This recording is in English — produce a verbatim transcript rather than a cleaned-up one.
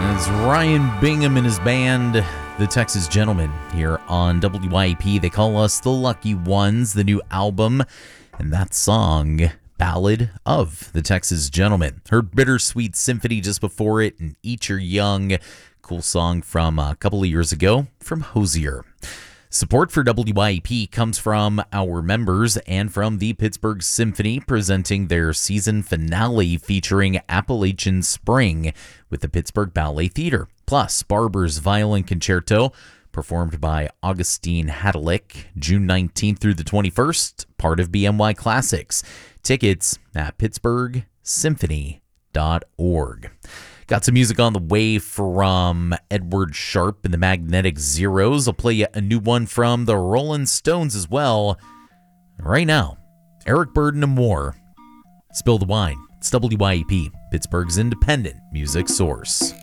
It's Ryan Bingham and his band, the Texas Gentlemen, here on W Y A P. They call us the Lucky Ones, the new album, and that song, Ballad of the Texas Gentlemen. Heard Bittersweet Symphony just before it, and Eat Your Young, cool song from a couple of years ago from Hozier. Support for W Y A P comes from our members and from the Pittsburgh Symphony, presenting their season finale featuring Appalachian Spring with the Pittsburgh Ballet Theater, plus Barber's Violin Concerto, performed by Augustine Hadalick, June nineteenth through the twenty-first, part of B M Y Classics. Tickets at pittsburgh symphony dot org. Got some music on the way from Edward Sharpe and the Magnetic Zeros. I'll play you a new one from the Rolling Stones as well. Right now, Eric Burdon and more. Spill the Wine. It's W Y A P, Pittsburgh's independent music source.